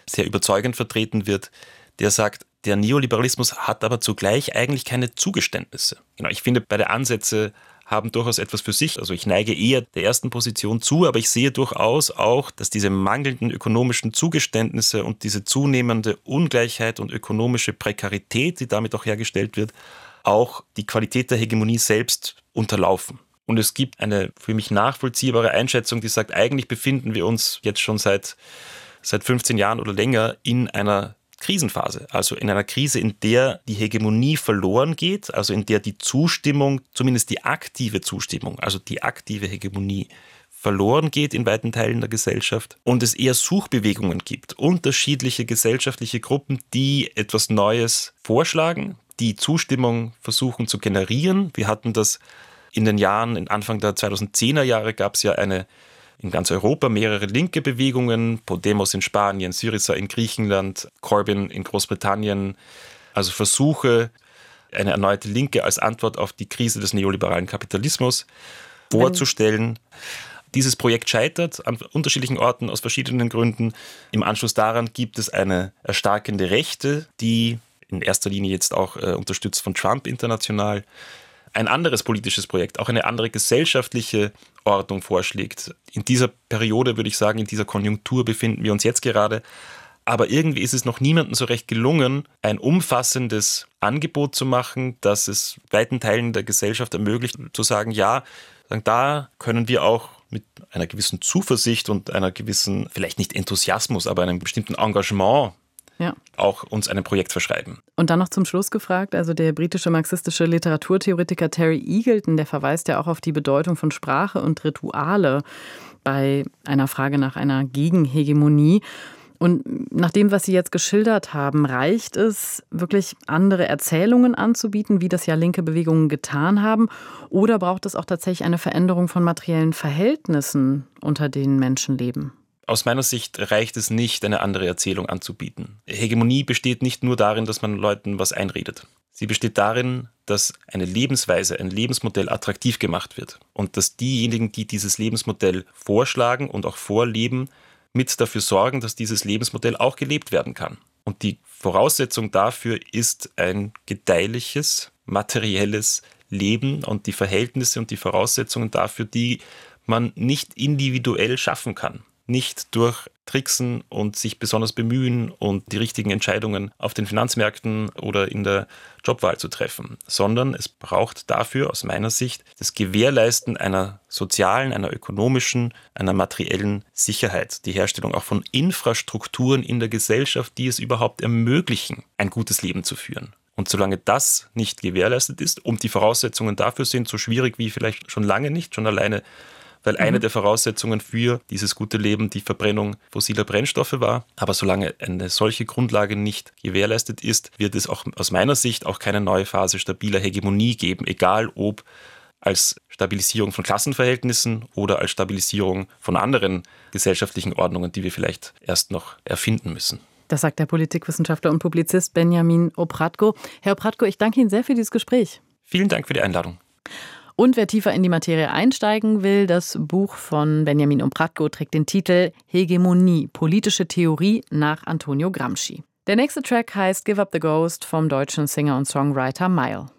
sehr überzeugend vertreten wird, der sagt, der Neoliberalismus hat aber zugleich eigentlich keine Zugeständnisse. Genau, ich finde, beide Ansätze haben durchaus etwas für sich. Also ich neige eher der ersten Position zu, aber ich sehe durchaus auch, dass diese mangelnden ökonomischen Zugeständnisse und diese zunehmende Ungleichheit und ökonomische Prekarität, die damit auch hergestellt wird, auch die Qualität der Hegemonie selbst unterlaufen. Und es gibt eine für mich nachvollziehbare Einschätzung, die sagt, eigentlich befinden wir uns jetzt schon seit 15 Jahren oder länger in einer Krisenphase, also in einer Krise, in der die Hegemonie verloren geht, also in der die Zustimmung, zumindest die aktive Zustimmung, also die aktive Hegemonie verloren geht in weiten Teilen der Gesellschaft und es eher Suchbewegungen gibt, unterschiedliche gesellschaftliche Gruppen, die etwas Neues vorschlagen, die Zustimmung versuchen zu generieren. Wir hatten das in den Jahren, Anfang der 2010er Jahre gab es ja in ganz Europa mehrere linke Bewegungen, Podemos in Spanien, Syriza in Griechenland, Corbyn in Großbritannien, also Versuche, eine erneute Linke als Antwort auf die Krise des neoliberalen Kapitalismus vorzustellen. Dieses Projekt scheitert an unterschiedlichen Orten aus verschiedenen Gründen. Im Anschluss daran gibt es eine erstarkende Rechte, die in erster Linie jetzt auch unterstützt von Trump international, ein anderes politisches Projekt, auch eine andere gesellschaftliche Ordnung vorschlägt. In dieser Periode, würde ich sagen, in dieser Konjunktur befinden wir uns jetzt gerade. Aber irgendwie ist es noch niemandem so recht gelungen, ein umfassendes Angebot zu machen, das es weiten Teilen der Gesellschaft ermöglicht, zu sagen, ja, da können wir auch mit einer gewissen Zuversicht und einer gewissen, vielleicht nicht Enthusiasmus, aber einem bestimmten Engagement auch uns einem Projekt verschreiben. Und dann noch zum Schluss gefragt, also der britische marxistische Literaturtheoretiker Terry Eagleton, der verweist ja auch auf die Bedeutung von Sprache und Rituale bei einer Frage nach einer Gegenhegemonie. Und nach dem, was Sie jetzt geschildert haben, reicht es, wirklich andere Erzählungen anzubieten, wie das ja linke Bewegungen getan haben? Oder braucht es auch tatsächlich eine Veränderung von materiellen Verhältnissen, unter denen Menschen leben? Aus meiner Sicht reicht es nicht, eine andere Erzählung anzubieten. Hegemonie besteht nicht nur darin, dass man Leuten was einredet. Sie besteht darin, dass eine Lebensweise, ein Lebensmodell attraktiv gemacht wird und dass diejenigen, die dieses Lebensmodell vorschlagen und auch vorleben, mit dafür sorgen, dass dieses Lebensmodell auch gelebt werden kann. Und die Voraussetzung dafür ist ein gedeihliches, materielles Leben und die Verhältnisse und die Voraussetzungen dafür, die man nicht individuell schaffen kann. Nicht durch Tricksen und sich besonders bemühen und die richtigen Entscheidungen auf den Finanzmärkten oder in der Jobwahl zu treffen, sondern es braucht dafür aus meiner Sicht das Gewährleisten einer sozialen, einer ökonomischen, einer materiellen Sicherheit, die Herstellung auch von Infrastrukturen in der Gesellschaft, die es überhaupt ermöglichen, ein gutes Leben zu führen. Und solange das nicht gewährleistet ist und die Voraussetzungen dafür sind so schwierig wie vielleicht schon lange nicht, schon alleine weil eine der Voraussetzungen für dieses gute Leben die Verbrennung fossiler Brennstoffe war. Aber solange eine solche Grundlage nicht gewährleistet ist, wird es auch aus meiner Sicht auch keine neue Phase stabiler Hegemonie geben, egal ob als Stabilisierung von Klassenverhältnissen oder als Stabilisierung von anderen gesellschaftlichen Ordnungen, die wir vielleicht erst noch erfinden müssen. Das sagt der Politikwissenschaftler und Publizist Benjamin Opratko. Herr Opratko, ich danke Ihnen sehr für dieses Gespräch. Vielen Dank für die Einladung. Und wer tiefer in die Materie einsteigen will, das Buch von Benjamin Opratko trägt den Titel Hegemonie, politische Theorie nach Antonio Gramsci. Der nächste Track heißt Give Up the Ghost vom deutschen Singer und Songwriter Mile.